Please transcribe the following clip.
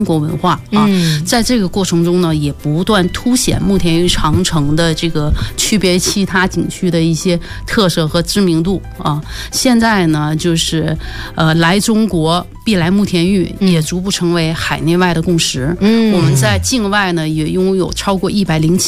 国文化啊，在这个过程中呢，也不断凸显慕田峪长城的这个区别其他景区的一些特色和知名度啊。现在呢，就是来中国必来慕田峪，也逐步成为海内外的共识。我们在境外呢，也拥有超过107